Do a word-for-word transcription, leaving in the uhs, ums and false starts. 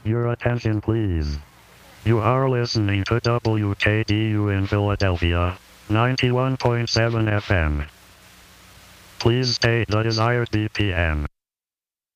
Your attention please. You are listening to W K D U in Philadelphia, ninety-one point seven F M. Please state the desired B P M.